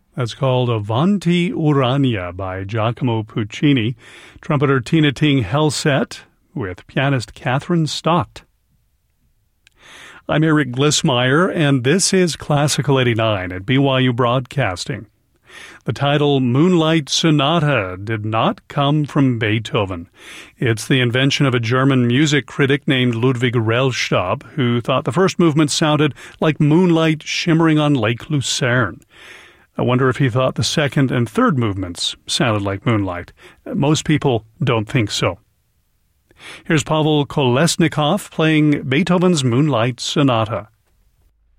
That's called Avanti Urania by Giacomo Puccini. Trumpeter Tina Ting Helseth with pianist Catherine Stott. I'm Eric Glissmeyer, and this is Classical 89 at BYU Broadcasting. The title Moonlight Sonata did not come from Beethoven. It's the invention of a German music critic named Ludwig Rellstab, who thought the first movement sounded like moonlight shimmering on Lake Lucerne. I wonder if he thought the second and third movements sounded like moonlight. Most people don't think so. Here's Pavel Kolesnikov playing Beethoven's Moonlight Sonata.